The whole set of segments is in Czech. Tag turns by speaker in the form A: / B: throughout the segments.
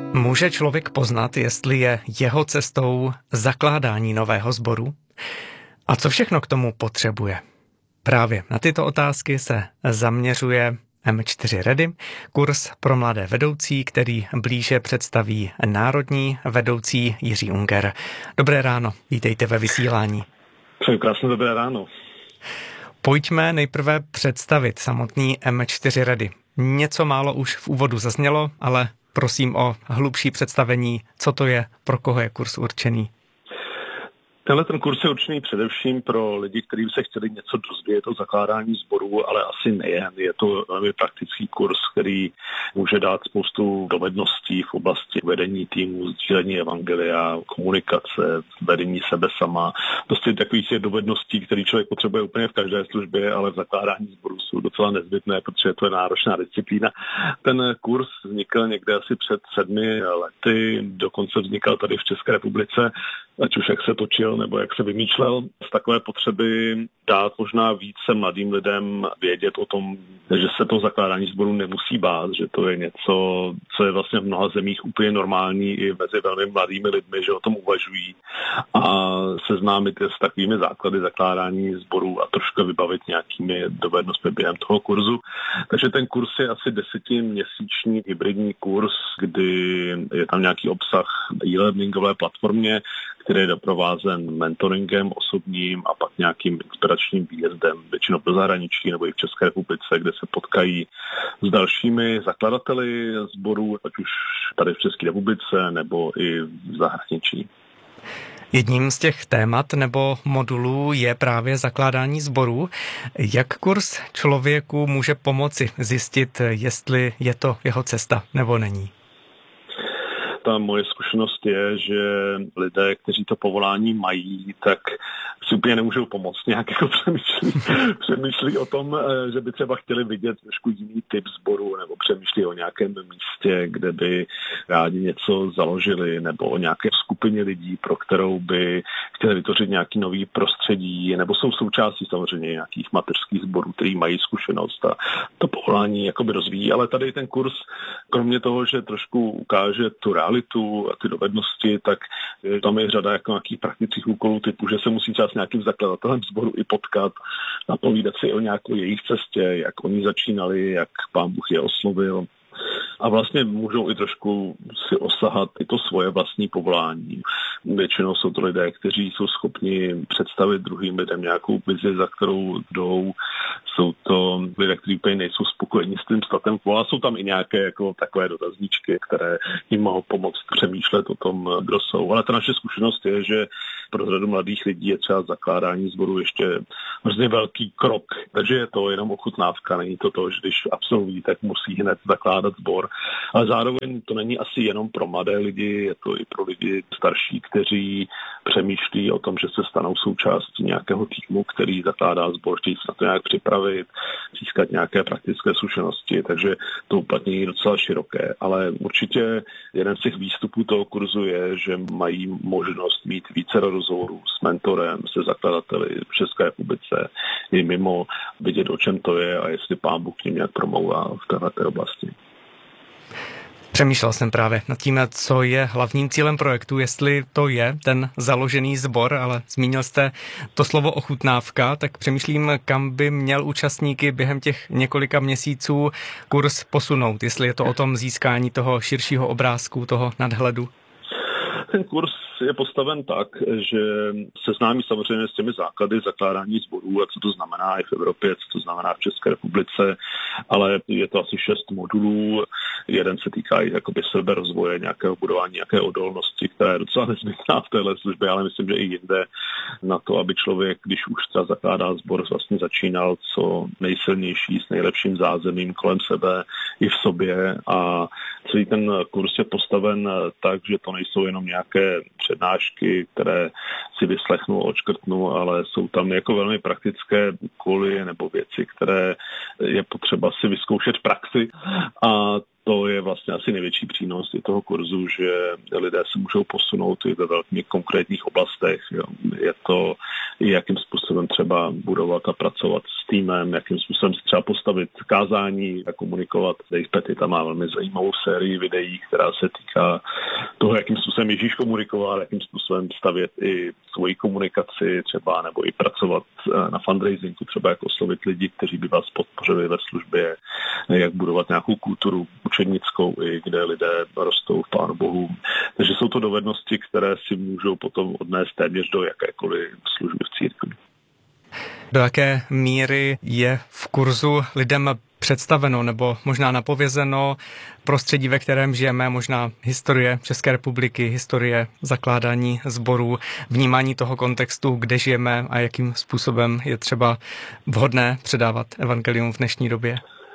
A: Může člověk poznat, jestli je jeho cestou zakládání nového sboru? A co všechno k tomu potřebuje? Právě na tyto otázky se zaměřuje M4 Ready, kurz pro mladé vedoucí, který blíže představí národní vedoucí Jiří Unger. Dobré ráno, vítejte ve vysílání.
B: Přeji krásné dobré ráno.
A: Pojďme nejprve představit samotný M4 Ready. Něco málo už v úvodu zaznělo, ale prosím o hlubší představení, co to je, pro koho je kurz určený.
B: Ten kurz je určený především pro lidi, kteří se chtěli něco dozvědět o zakládání sborů, ale asi nejen. Je to velmi praktický kurz, který může dát spoustu dovedností v oblasti vedení týmu, sdílení evangelia, komunikace, vedení sebe sama. Prostě takových je dovedností, které člověk potřebuje úplně v každé službě, ale v zakládání sborů jsou docela nezbytné, protože to je náročná disciplína. Ten kurz vznikl někde asi před 7 lety, dokonce vznikal tady v České republice, ať už jak se točil nebo jak se vymýšlel, z takové potřeby dát možná více mladým lidem vědět o tom, že se to zakládání sboru nemusí bát, že to je něco, co je vlastně v mnoha zemích úplně normální i mezi velmi mladými lidmi, že o tom uvažují, a seznámit je s takovými základy zakládání sborů a trošku vybavit nějakými dovednostmi během toho kurzu. Takže ten kurz je asi 10měsíční hybridní kurz, kdy je tam nějaký obsah e-learningové platformě, který je doprovázen mentoringem osobním a pak nějakým inspiračním výjezdem, většinou do zahraničí nebo i v České republice, kde se potkají s dalšími zakladateli sborů, ať už tady v České republice nebo i v zahraničí.
A: Jedním z těch témat nebo modulů je právě zakládání sborů. Jak kurz člověku může pomoci zjistit, jestli je to jeho cesta nebo není?
B: Ta moje zkušenost je, že lidé, kteří to povolání mají, tak si úplně nemůžou pomoct. Nějak jako přemýšlí o tom, že by třeba chtěli vidět trošku jiný typ sboru, nebo přemýšlí o nějakém místě, kde by rádi něco založili, nebo o nějaké skupině lidí, pro kterou by chtěli vytvořit nějaký nový prostředí, nebo jsou součástí samozřejmě nějakých mateřských sborů, který mají zkušenost a to povolání jakoby rozvíjí. Ale tady ten kurz, kromě toho, že trošku ukáže tu realitu a ty dovednosti, tak tam je řada jako nějakých praktických úkolů typu, že se musí třeba s nějakým zakladatelem sboru i potkat a povídat si o nějakou jejich cestě, jak oni začínali, jak Pán Bůh je oslovil. A vlastně můžou i trošku si osahat i to svoje vlastní povolání. Většinou jsou to lidé, kteří jsou schopni představit druhým lidem nějakou vizi, za kterou jdou. Jsou to lidé, kteří úplně nejsou spokojení s tím statem quo, ale jsou tam i nějaké jako takové dotazníčky, které jim mohou pomoct přemýšlet o tom, kdo jsou. Ale ta naše zkušenost je, že pro řadu mladých lidí je třeba zakládání sboru ještě hrozně velký krok. Takže je to jenom ochutnávka, není to, že když absolvují, tak musí hned zakládat sbor. Ale zároveň to není asi jenom pro mladé lidi, je to i pro lidi starší, kteří přemýšlí o tom, že se stanou součástí nějakého týmu, který zakládá sbor, chtějí se na to nějak připravit, získat nějaké praktické zkušenosti, takže to uplatnění je docela široké. Ale určitě jeden z těch výstupů toho kurzu je, že mají možnost mít více rozhovorů s mentorem, se zakladateli v České republice i mimo, vidět, o čem to je a jestli Pán Bůh k ním nějak promlouvá v této oblasti.
A: Přemýšlel jsem právě nad tím, co je hlavním cílem projektu, jestli to je ten založený sbor, ale zmínil jste to slovo ochutnávka, tak přemýšlím, kam by měl účastníky během těch několika měsíců kurz posunout, jestli je to o tom získání toho širšího obrázku, toho nadhledu.
B: Ten kurz je postaven tak, že seznámí samozřejmě s těmi základy zakládání sborů a co to znamená i v Evropě, co to znamená v České republice, ale je to asi 6 modulů. Jeden se týká i jakoby seberozvoje, nějakého budování, nějaké odolnosti, která je docela nezbytná v téhle službě, ale myslím, že i jinde na to, aby člověk, když už třeba zakládá sbor, vlastně začínal co nejsilnější, s nejlepším zázemím kolem sebe i v sobě, a celý ten kurz je postaven tak, že to nejsou jenom nějaké přednášky, které si vyslechnu, odškrtnu, ale jsou tam jako velmi praktické úkoly nebo věci, které je potřeba si vyzkoušet v praxi. A to je vlastně asi největší přínos i toho kurzu, že lidé se můžou posunout i ve velmi konkrétních oblastech. Jo. Je to, jakým způsobem třeba budovat a pracovat s týmem, jakým způsobem se třeba postavit kázání a komunikovat. Dave Petty tam má velmi zajímavou sérii videí, která se týká toho, jakým způsobem Ježíš komunikoval, jakým způsobem stavět i svoji komunikaci třeba, nebo i pracovat na fundraisingu, třeba jak oslovit lidi, kteří by vás podpořili ve službě, jak budovat nějakou kulturu učednickou, i kde lidé rostou v Pánu Bohu. Takže jsou to dovednosti, které si můžou potom odnést téměř do jakékoliv služby v církvi.
A: Do jaké míry je v kurzu lidem představeno nebo možná napovězeno prostředí, ve kterém žijeme, možná historie České republiky, historie zakládání sborů, vnímání toho kontextu, kde žijeme a jakým způsobem je třeba vhodné předávat evangelium v dnešní době?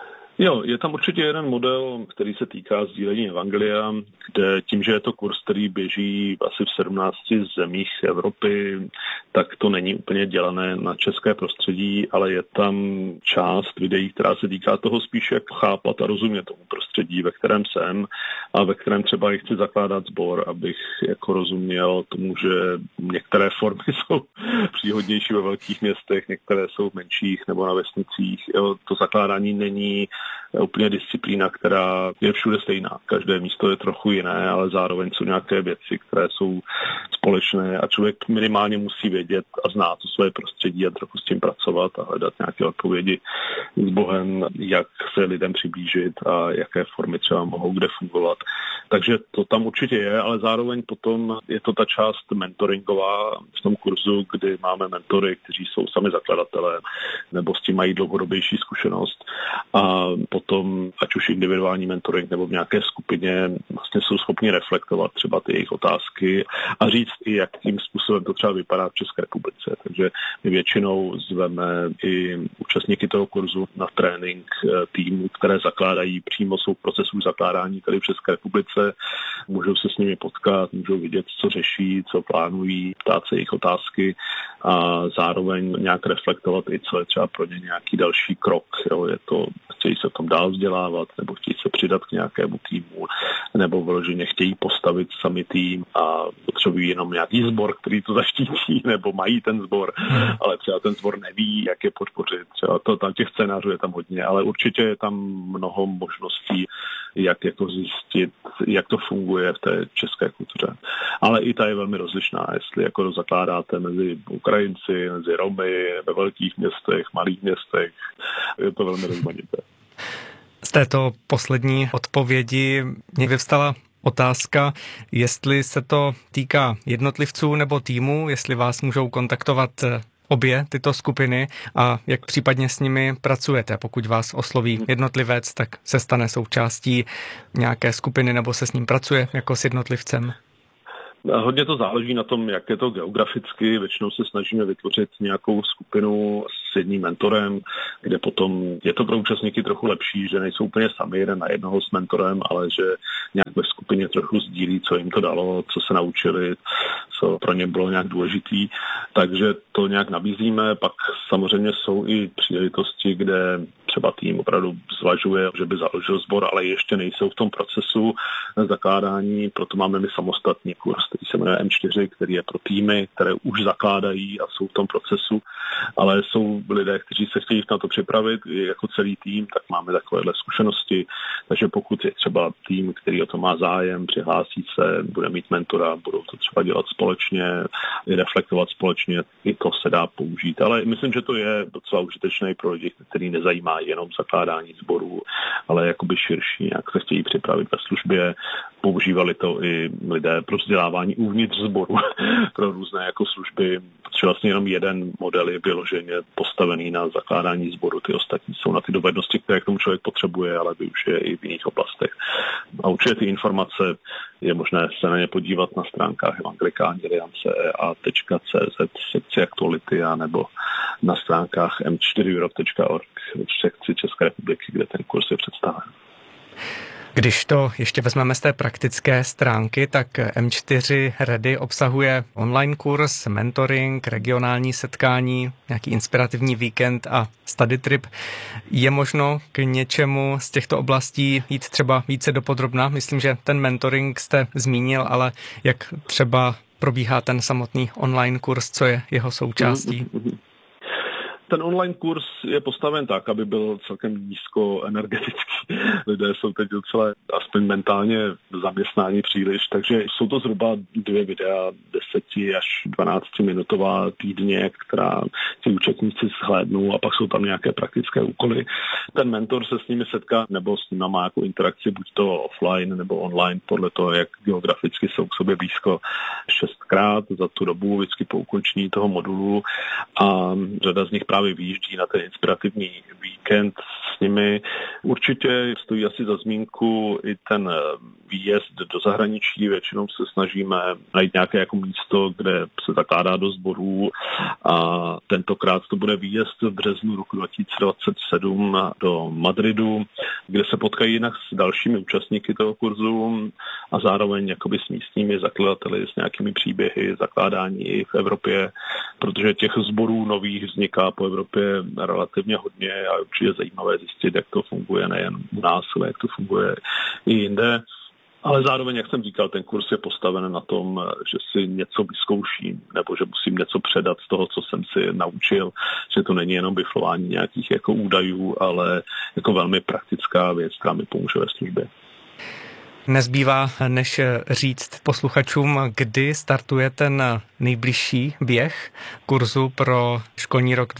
B: Jo, je tam určitě jeden model, který se týká sdílení evangelia, kde tím, že je to kurz, který běží asi v 17 zemích Evropy, tak to není úplně dělané na české prostředí, ale je tam část videí, která se týká toho spíš, jak chápat a rozumět tomu prostředí, ve kterém jsem a ve kterém třeba i chci zakládat sbor, abych jako rozuměl tomu, že některé formy jsou příhodnější ve velkých městech, některé jsou v menších nebo na vesnicích. Jo, to zakládání není úplně disciplína, která je všude stejná. Každé místo je trochu jiné, ale zároveň jsou nějaké věci, které jsou společné a člověk minimálně musí vědět a znát to své prostředí a trochu s tím pracovat a hledat nějaké odpovědi s Bohem, jak se lidem přiblížit a jaké formy třeba mohou kde fungovat. Takže to tam určitě je, ale zároveň potom je to ta část mentoringová v tom kurzu, kdy máme mentory, kteří jsou sami zakladatelé nebo s tím mají dlouhodobější zkušenost a potom, ať už individuální mentoring nebo v nějaké skupině, vlastně jsou schopni reflektovat třeba ty jejich otázky a říct i, jakým způsobem to třeba vypadá v České republice. Takže my většinou zveme i účastníky toho kurzu na trénink týmů, které zakládají přímo jsou v procesu zakládání tady v České republice. Můžou se s nimi potkat, můžou vidět, co řeší, co plánují, ptát se jejich otázky a zároveň nějak reflektovat i, co je třeba pro ně nějaký další krok. Jo. Je to, chtějí se tam dál vzdělávat, nebo chtějí se přidat k nějakému týmu, nebo vyloženě chtějí postavit sami tým a potřebují jenom nějaký sbor, který to zaštítí, nebo mají ten sbor, ale třeba ten sbor neví, jak je podpořit. Třeba tam těch scénářů je tam hodně, ale určitě je tam mnoho možností, jak jako zjistit, jak to funguje v té české kultuře. Ale i ta je velmi rozlišná, jestli jako zakládáte mezi Ukrajinci, mezi Romy, ve velkých městech, malých městech, je to velmi rozmanité.
A: Z této poslední odpovědi mě vyvstala otázka, jestli se to týká jednotlivců nebo týmu, jestli vás můžou kontaktovat obě tyto skupiny a jak případně s nimi pracujete. Pokud vás osloví jednotlivec, tak se stane součástí nějaké skupiny nebo se s ním pracuje jako s jednotlivcem.
B: Hodně to záleží na tom, jak je to geograficky. Většinou se snažíme vytvořit nějakou skupinu s jedním mentorem, kde potom je to pro účastníky trochu lepší, že nejsou úplně sami jeden na jednoho s mentorem, ale že nějak ve skupině trochu sdílí, co jim to dalo, co se naučili, co pro ně bylo nějak důležitý. Takže to nějak nabízíme. Pak samozřejmě jsou i příležitosti, kde třeba tým opravdu zvažuje, že by založil sbor, ale ještě nejsou v tom procesu zakládání, proto máme my samostatný kurz, který se jmenuje M4, který je pro týmy, které už zakládají a jsou v tom procesu, ale jsou lidé, kteří se chtějí na to připravit jako celý tým, tak máme takovéhle zkušenosti, takže pokud je třeba tým, který o to má zájem, přihlásí se, bude mít mentora, budou to třeba dělat společně, reflektovat společně, i to se dá použít, ale myslím, že to je docela užitečné pro lidi, který nezajímá jenom zakládání sborů, ale jakoby širší, jak se chtějí připravit ve službě. Používali to i lidé pro vzdělávání uvnitř sboru pro různé jako služby, protože vlastně jenom jeden model je vyloženě postavený na zakládání sboru, ty ostatní jsou na ty dovednosti, které k tomu člověk potřebuje, ale využije i v jiných oblastech. A určitě ty informace je možné se na ně podívat na stránkách evangelikálnialiance.cz v sekci aktuality a nebo na stránkách m4europe.org v sekci České republiky, kde ten kurz je představen.
A: Když to ještě vezmeme z té praktické stránky, tak M4 Ready obsahuje online kurz, mentoring, regionální setkání, nějaký inspirativní víkend a study trip. Je možno k něčemu z těchto oblastí jít třeba více dopodrobna? Myslím, že ten mentoring jste zmínil, ale jak třeba probíhá ten samotný online kurz, co je jeho součástí?
B: Ten online kurz je postaven tak, aby byl celkem nízkoenergetický. Lidé jsou teď docela aspoň mentálně zaměstnání příliš, takže jsou to zhruba 2 videa 10 až 12 minutová týdně, která ti účastníci shlédnou a pak jsou tam nějaké praktické úkoly. Ten mentor se s nimi setká nebo s nimi má nějakou interakci, buď to offline nebo online, podle toho, jak geograficky jsou k sobě blízko 6krát za tu dobu, vždycky po ukončení toho modulu a řada z nich právě vyjíždí na ten inspirativní víkend s nimi. Určitě stojí asi za zmínku i ten výjezd do zahraničí. Většinou se snažíme najít nějaké jako místo, kde se zakládá do sborů a tentokrát to bude výjezd v březnu roku 2027 do Madridu, kde se potkají jinak s dalšími účastníky toho kurzu a zároveň jakoby s místními zakladateli, s nějakými příběhy zakládání i v Evropě, protože těch sborů nových vzniká po Evropě relativně hodně a určitě je zajímavé zjistit, jak to funguje nejen u nás, ale jak to funguje i jinde. Ale zároveň, jak jsem říkal, ten kurz je postaven na tom, že si něco vyzkouším, nebo že musím něco předat z toho, co jsem si naučil, že to není jenom biflování nějakých jako údajů, ale jako velmi praktická věc, která mi pomůže ve službě.
A: Nezbývá, než říct posluchačům, kdy startuje ten nejbližší běh kurzu pro školní rok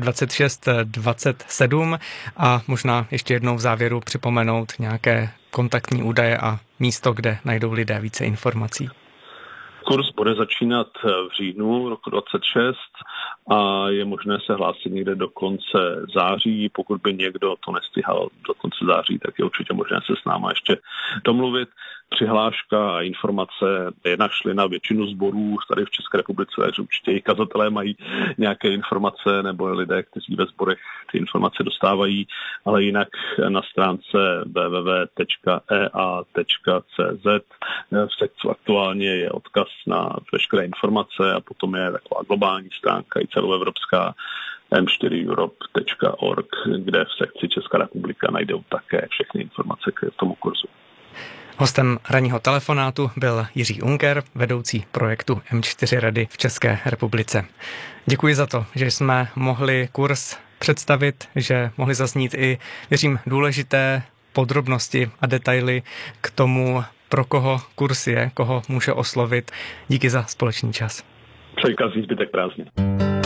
A: 2026-27 a možná ještě jednou v závěru připomenout nějaké kontaktní údaje a místo, kde najdou lidé více informací.
B: Kurz bude začínat v říjnu roku 2026 a je možné se hlásit někde do konce září. Pokud by někdo to nestihal do konce září, tak je určitě možné se s náma ještě domluvit. Přihláška a informace je našly na většinu sborů tady v České republice, takže určitě i kazatelé mají nějaké informace nebo lidé, kteří ve sborech ty informace dostávají, ale jinak na stránce www.ea.cz v sekci aktuálně je odkaz na veškeré informace a potom je taková globální stránka i celoevropská m4europe.org, kde v sekci Česká republika najdou také všechny informace k tomu kurzu.
A: Hostem ranního telefonátu byl Jiří Unker, vedoucí projektu M4 Ready v České republice. Děkuji za to, že jsme mohli kurz představit, že mohli zaznít i, věřím, důležité podrobnosti a detaily k tomu, pro koho kurz je, koho může oslovit. Díky za společný čas.
B: Přeji krásný zbytek prázdnin.